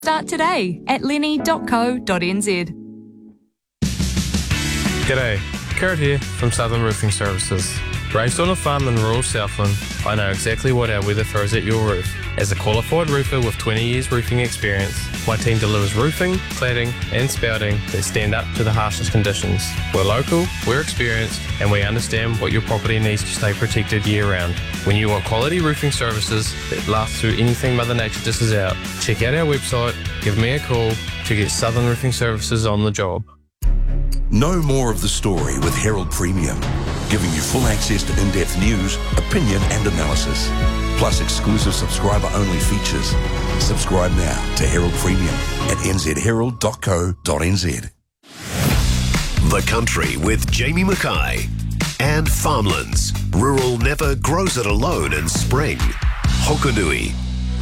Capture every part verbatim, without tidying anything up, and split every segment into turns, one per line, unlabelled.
Start today at lenny dot co dot n z.
G'day, Kurt here from Southern Roofing Services. Raised on a farm in rural Southland, I know exactly what our weather throws at your roof. As a qualified roofer with twenty years roofing experience, my team delivers roofing, cladding and spouting that stand up to the harshest conditions. We're local, we're experienced, and we understand what your property needs to stay protected year round. When you want quality roofing services that last through anything Mother Nature dishes out, check out our website, give me a call to get Southern Roofing Services on the job.
Know more of the story with Herald Premium, giving you full access to in-depth news, opinion and analysis, plus exclusive subscriber-only features. Subscribe now to Herald Premium at n z herald dot co dot n z.
The Country with Jamie Mackay and Farmlands. Rural never grows it alone in spring. Hokonui.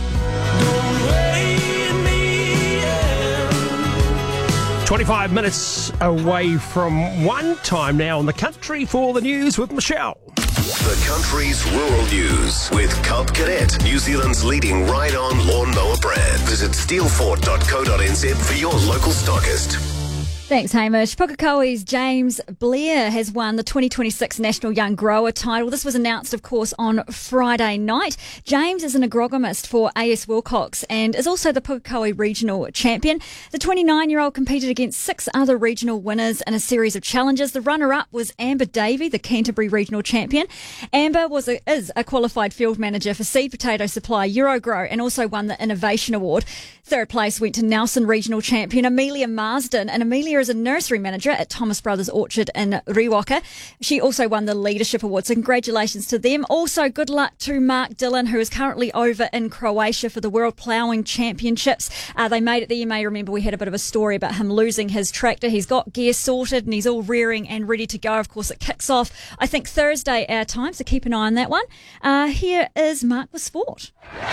twenty-five minutes away from one time now on The Country for the news with Michelle.
The Country's Rural News with Cub Cadet, New Zealand's leading ride-on lawnmower brand. Visit steelfort dot co dot n z for your local stockist.
Thanks, Hamish. Pukekohe's James Blair has won the twenty twenty-six National Young Grower title. This was announced, of course, on Friday night. James is an agronomist for A S Wilcox and is also the Pukekohe Regional Champion. The twenty-nine-year-old competed against six other regional winners in a series of challenges. The runner-up was Amber Davey, the Canterbury Regional Champion. Amber was a, is a qualified field manager for seed potato supplier Eurogrow and also won the Innovation Award. Third place went to Nelson Regional Champion Amelia Marsden, and Amelia is a nursery manager at Thomas Brothers Orchard in Riwaka. She also won the Leadership Award, so congratulations to them. Also, good luck to Mark Dillon, who is currently over in Croatia for the World Ploughing Championships. Uh, they made it there. You may remember we had a bit of a story about him losing his tractor. He's got gear sorted and he's all rearing and ready to go. Of course, it kicks off, I think, Thursday our time, so keep an eye on that one. Uh, here is Mark with sport.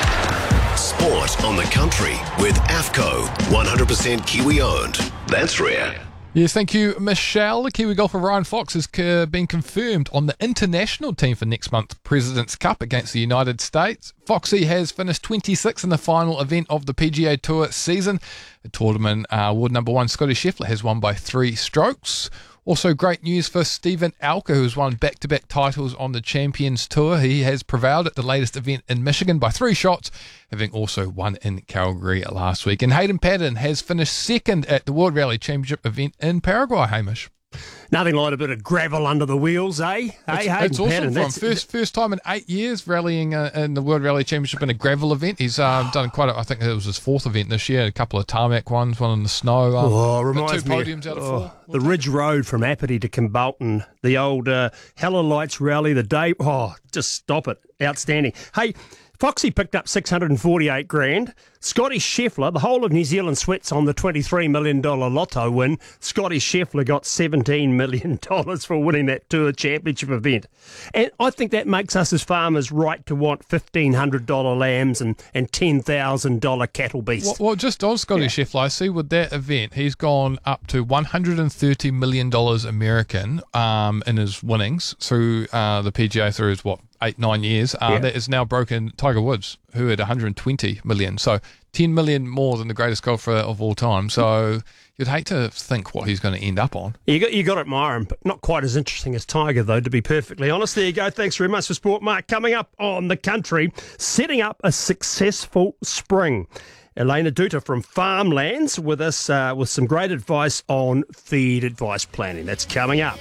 Sport on The Country with AFCO, one hundred percent Kiwi owned. That's rare.
Yes, thank you, Michelle. The Kiwi golfer Ryan Fox has uh, been confirmed on the international team for next month's President's Cup against the United States. Foxy has finished twenty-sixth in the final event of the P G A Tour season. The tournament uh, award number one, Scotty Scheffler, has won by three strokes. Also, great news for Stephen Alker, who's won back-to-back titles on the Champions Tour. He has prevailed at the latest event in Michigan by three shots, having also won in Calgary last week. And Hayden Paddon has finished second at the World Rally Championship event in Paraguay, Hamish.
Nothing like a bit of gravel under the wheels, eh?
It's,
hey,
it's awesome
Paddon,
for him. First, first time in eight years rallying uh, in the World Rally Championship in a gravel event. He's um, done quite a, I think it was his fourth event this year, a couple of tarmac ones, one in the snow. Um,
oh, reminds
two
me
podiums out of
oh,
four.
The Ridge Road from Apathy to Kimbolton, the old uh, Hella Lights rally, the day. Oh, just stop it. Outstanding. Hey, Foxy picked up six hundred forty-eight grand. Scotty Scheffler, the whole of New Zealand sweats on the twenty-three million dollars lotto win. Scotty Scheffler got seventeen million dollars for winning that Tour Championship event. And I think that makes us as farmers right to want fifteen hundred dollars lambs and, and ten thousand dollars cattle beasts.
Well, well, just on Scotty yeah. Scheffler, I see with that event, he's gone up to one hundred thirty million dollars American um, in his winnings through uh, the P G A through his, what, eight, nine years. Uh, yeah. That is now broken Tiger Woods, who had one hundred twenty million. So ten million more than the greatest golfer of all time. So you'd hate to think what he's going to end up on.
You got, you got to admire him, but not quite as interesting as Tiger, though, to be perfectly honest. There you go. Thanks very much for sport, Mark. Coming up on The Country, setting up a successful spring. Elena Duta from Farmlands with us uh, with some great advice on feed advice planning. That's coming up.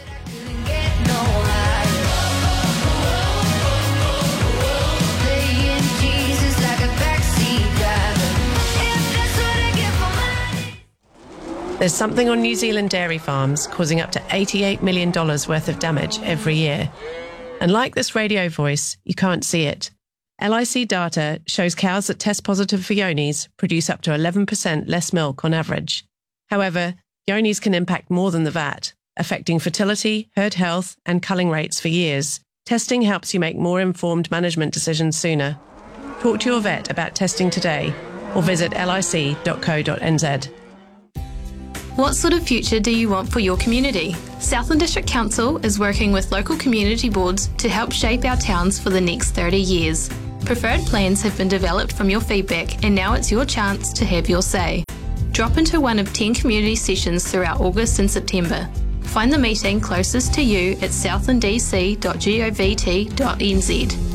There's something on New Zealand dairy farms causing up to eighty-eight million dollars worth of damage every year. And like this radio voice, you can't see it. L I C data shows cows that test positive for yonis produce up to eleven percent less milk on average. However, yonis can impact more than the V A T, affecting fertility, herd health, and culling rates for years. Testing helps you make more informed management decisions sooner. Talk to your vet about testing today or visit L I C dot co dot n z.
What sort of future do you want for your community? Southland District Council is working with local community boards to help shape our towns for the next thirty years. Preferred plans have been developed from your feedback, and now it's your chance to have your say. Drop into one of ten community sessions throughout August and September. Find the meeting closest to you at southland d c dot govt dot n z.